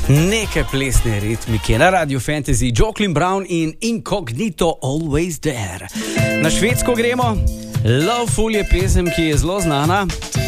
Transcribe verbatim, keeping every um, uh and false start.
Neke plesne ritmike na Radio Fantasy, Jacqueline Brown in Incognito Always There. Na Švedsko gremo. Loveful je pesem, ki je zelo znana.